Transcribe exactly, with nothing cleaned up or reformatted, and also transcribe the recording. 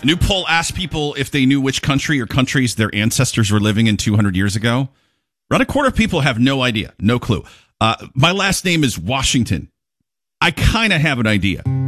A new poll asked people if they knew which country or countries their ancestors were living in two hundred years ago. Around a quarter of people have no idea, no clue. Uh, my last name is Washington. I kind of have an idea.